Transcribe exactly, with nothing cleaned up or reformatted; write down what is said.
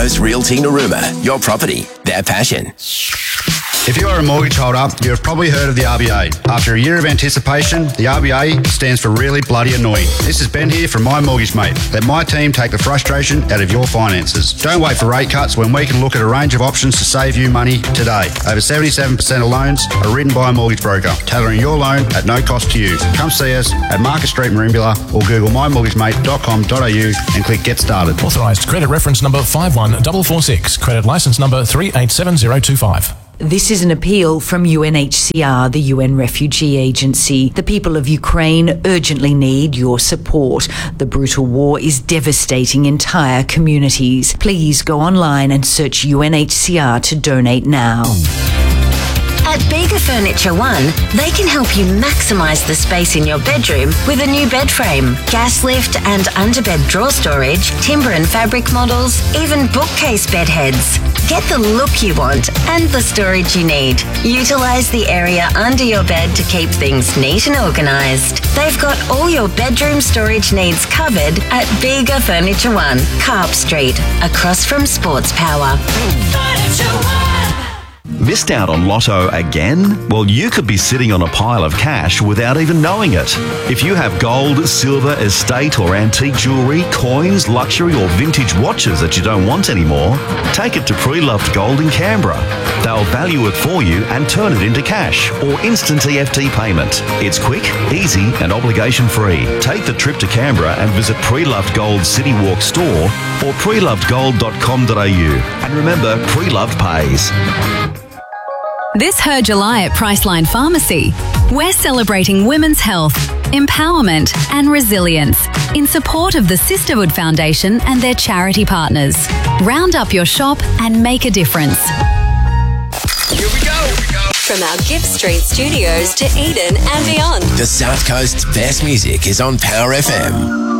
Coast Realty Narooma. Your property, their passion. If you are a mortgage holder, you have probably heard of the R B A. After a year of anticipation, the R B A stands for really bloody annoying. This is Ben here from My Mortgage Mate. Let my team take the frustration out of your finances. Don't wait for rate cuts when we can look at a range of options to save you money today. Over seventy-seven percent of loans are written by a mortgage broker, tailoring your loan at no cost to you. Come see us at Market Street, Merimbula, or Google my mortgage mate dot com dot a u and click Get Started. Authorised credit reference number five one four four six. Credit licence number three eight seven zero two five. This is an appeal from U N H C R, the U N Refugee Agency. The people of Ukraine urgently need your support. The brutal war is devastating entire communities. Please go online and search U N H C R to donate now. At Bega Furniture One, they can help you maximise the space in your bedroom with a new bed frame, gas lift and underbed drawer storage, timber and fabric models, even bookcase bed heads. Get the look you want and the storage you need. Utilise the area under your bed to keep things neat and organised. They've got all your bedroom storage needs covered at Bega Furniture One, Carp Street, across from Sports Power. Furniture One. Missed out on Lotto again? Well, you could be sitting on a pile of cash without even knowing it. If you have gold, silver, estate or antique jewellery, coins, luxury or vintage watches that you don't want anymore, take it to Pre-Loved Gold in Canberra. They'll value it for you and turn it into cash or instant E F T payment. It's quick, easy and obligation free. Take the trip to Canberra and visit Pre-Loved Gold City Walk store or pre loved gold dot com dot a u. And remember, Pre-Loved pays. This Her July at Priceline Pharmacy, we're celebrating women's health, empowerment and resilience in support of the Sisterhood Foundation and their charity partners. Round up your shop and make a difference. Here we go. Here we go. From our Gibb Street studios to Eden and beyond. The South Coast's best music is on Power F M.